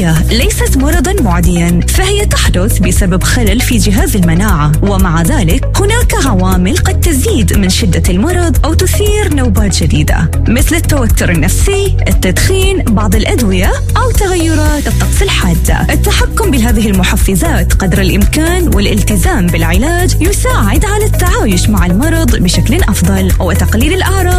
الأدوية ليست مرضاً معدياً، فهي تحدث بسبب خلل في جهاز المناعة، ومع ذلك هناك عوامل قد تزيد من شدة المرض أو تثير نوبات جديدة، مثل التوتر النفسي، التدخين، بعض الأدوية أو تغيرات الطقس الحادة. التحكم بهذه المحفزات قدر الإمكان والالتزام بالعلاج يساعد على التعايش مع المرض بشكل أفضل وتقليل الأعراض